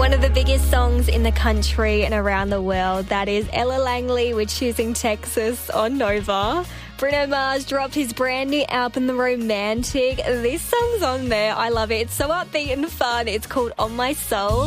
One of the biggest songs in the country and around the world, that is Ella Langley with Choosing Texas on Nova. Bruno Mars dropped his brand new album, The Romantic. This song's on there. I love it. It's so upbeat and fun. It's called On My Soul.